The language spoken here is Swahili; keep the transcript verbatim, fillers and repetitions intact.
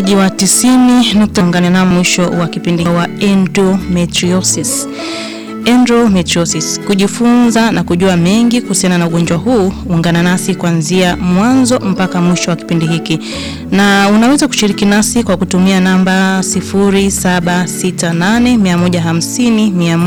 msikilizaji wa tisini nukta ungana na mwisho wa kipindi wa endometriosis. Endometriosis, kujifunza na kujua mengi kuhusiana na ugonjwa huu, ungana nasi kuanzia mwanzo mpaka mwisho wa kipindi hiki. Na unaweza kushiriki nasi kwa kutumia namba sifuri saba sita nane mia moja hamsini mia